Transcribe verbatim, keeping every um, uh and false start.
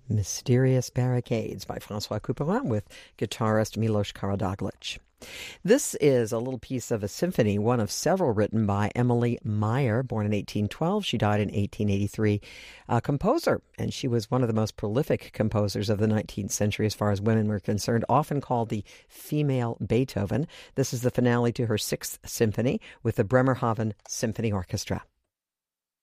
Mysterious Barricades by François Couperin with guitarist Milos Karadzic. This is a little piece of a symphony, one of several written by Emily Meyer, born in eighteen twelve. She died in eighteen eighty-three, a composer, and she was one of the most prolific composers of the nineteenth century as far as women were concerned, often called the female Beethoven. This is the finale to her sixth symphony with the Bremerhaven Symphony Orchestra.